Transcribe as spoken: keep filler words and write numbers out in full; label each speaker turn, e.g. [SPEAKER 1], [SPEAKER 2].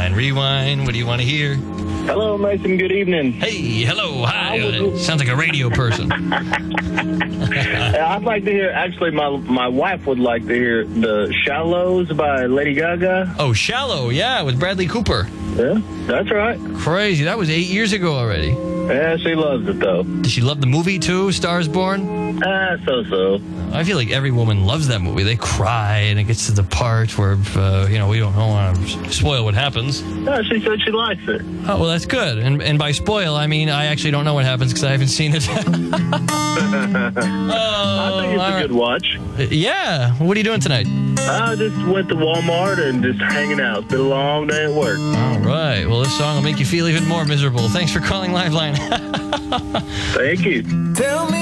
[SPEAKER 1] Lifeline Rewind. What do you want to hear?
[SPEAKER 2] Hello, Mason. Good evening.
[SPEAKER 1] Hey, hello, hi.
[SPEAKER 2] would-
[SPEAKER 1] Sounds like a radio person.
[SPEAKER 2] I'd like to hear, actually, my my wife would like to hear the Shallows by Lady Gaga.
[SPEAKER 1] Oh, Shallow, yeah, with Bradley Cooper.
[SPEAKER 2] Yeah, that's right.
[SPEAKER 1] Crazy. That was eight years ago already.
[SPEAKER 2] Yeah, she loves it, though.
[SPEAKER 1] Did she love the movie, too, Stars Born?
[SPEAKER 2] Ah, so-so.
[SPEAKER 1] I feel like every woman loves that movie. They cry, and it gets to the part where, uh, you know, we don't want to spoil what happens.
[SPEAKER 2] No, she said she likes it.
[SPEAKER 1] Oh, well, that's good. And and by spoil, I mean I actually don't know what happens because I haven't seen it.
[SPEAKER 2] I think it's a good watch.
[SPEAKER 1] Yeah. What are you doing tonight?
[SPEAKER 2] I just went to Walmart and just hanging out. It's been a long day at work.
[SPEAKER 1] All right. Well, this song will make you feel even more miserable. Thanks for calling Lifeline.
[SPEAKER 2] Thank you.
[SPEAKER 3] Tell me